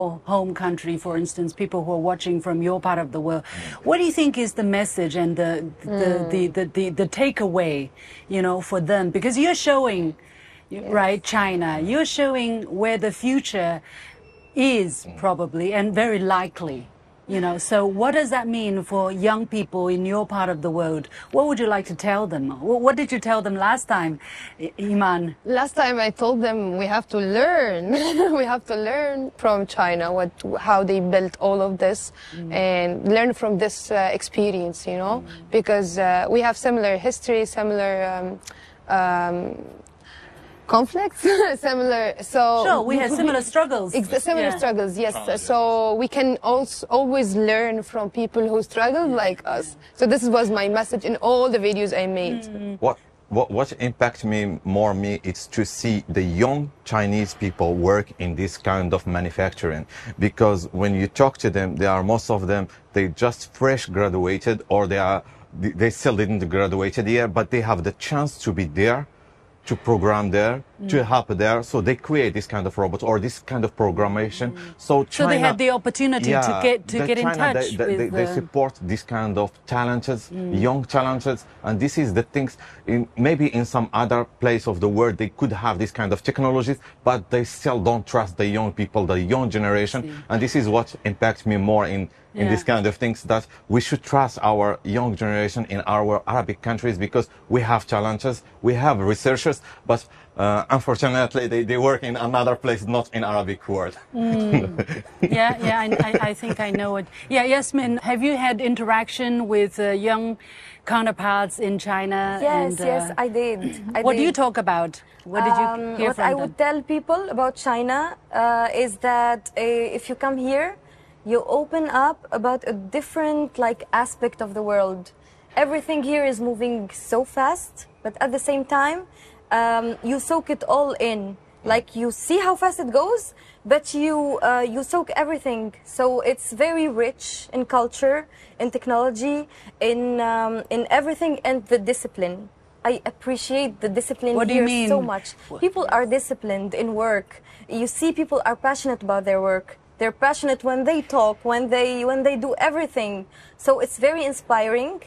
home country, for instance, people who are watching from your part of the world, what do you think is the message and the takeaway, for them? Because you're showing, right, China, you're showing where the future is probably and very likely. So what does that mean for young people in your part of the world? What would you like to tell them? What did you tell them last time, Iman? Last time I told them we have to learn. We have to learn from China how they built all of this and learn from this experience, because we have similar history, similar conflicts, similar. So sure, we had similar struggles. Similar struggles, yes. So we can also always learn from people who struggle like us. So this was my message in all the videos I made. What impacts me is to see the young Chinese people work in this kind of manufacturing, because when you talk to them, most of them they just fresh graduated, or they still didn't graduated yet, but they have the chance to be there, to program there, to help there. So they create this kind of robots or this kind of programmation. So China, they had the opportunity to get in touch with they support this kind of talented, young talented, and this is the things. Maybe in some other place of the world they could have this kind of technologies, but they still don't trust the young people, the young generation. And this is what impacts me more in this kind of things, that we should trust our young generation in our Arabic countries, because we have challenges, we have researchers, but unfortunately they work in another place, not in Arabic world. I think I know it. Yeah, Yasmin, have you had interaction with young counterparts in China? Yes, I did. What do you talk about? What did you hear from them? What I would tell people about China is that if you come here, you open up about a different aspect of the world. Everything here is moving so fast, but at the same time, you soak it all in. You see how fast it goes, but you soak everything. So it's very rich in culture, in technology, in everything, and the discipline. I appreciate the discipline here so much. People are disciplined in work. You see, people are passionate about their work. They're passionate when they talk, when they do everything. So it's very inspiring.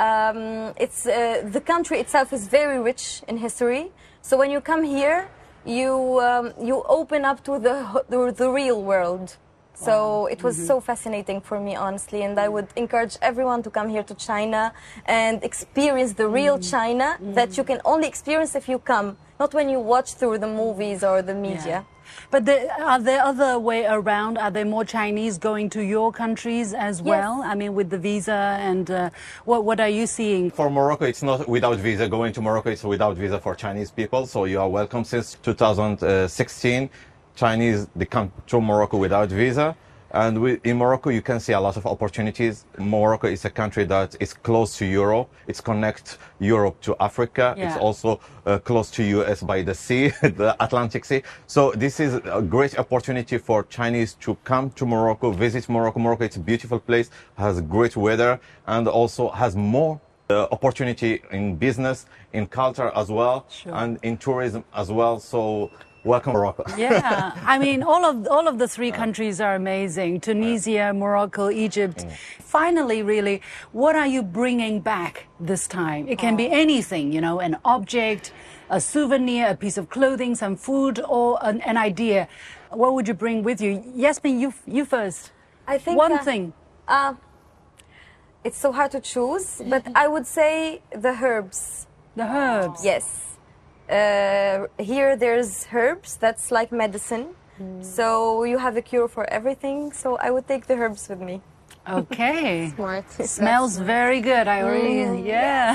The country itself is very rich in history. So when you come here, you open up to the real world. So it was so fascinating for me, honestly, and I would encourage everyone to come here to China and experience the real China that you can only experience if you come, not when you watch through the movies or the media. But are there other way around? Are there more Chinese going to your countries as well? Yes. I mean, with the visa and what are you seeing? For Morocco, it's not without visa. Going to Morocco, it's without visa for Chinese people. So you are welcome. Since 2016, Chinese, they come to Morocco without visa. And in Morocco, you can see a lot of opportunities. Morocco is a country that is close to Europe. It connects Europe to Africa. Yeah. It's also close to US by the sea, the Atlantic Sea. So this is a great opportunity for Chinese to come to Morocco, visit Morocco. Morocco, it's a beautiful place, has great weather, and also has more opportunity in business, in culture as well, and in tourism as well. So welcome, Morocco. Yeah, I mean, all of the three countries are amazing. Tunisia, Morocco, Egypt. Finally, really, what are you bringing back this time? It can be anything, an object, a souvenir, a piece of clothing, some food, or an idea. What would you bring with you? Yasmin, you first. I think one thing. It's so hard to choose, but I would say the herbs. The herbs? Yes. Here there's herbs, that's like medicine. So you have a cure for everything. So I would take the herbs with me. Okay. Smart. Smells very good. I already,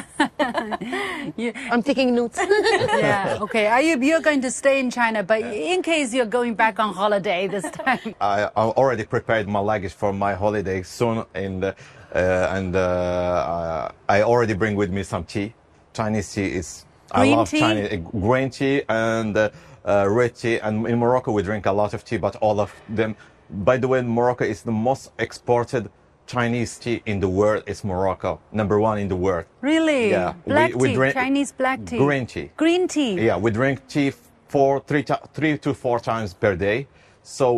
I'm taking notes. Yeah. Okay. You're going to stay in China, but in case you're going back on holiday this time. I already prepared my luggage for my holiday soon, and I already bring with me some tea. Chinese tea is. I love Chinese green tea and red tea, and in Morocco we drink a lot of tea, but all of them. By the way, Morocco is the most exported Chinese tea in the world. It's Morocco, #1 in the world. Really? Yeah. Black we tea, drink Chinese black tea. Green tea. Green tea. Yeah, we drink tea 3 to 4 times per day. So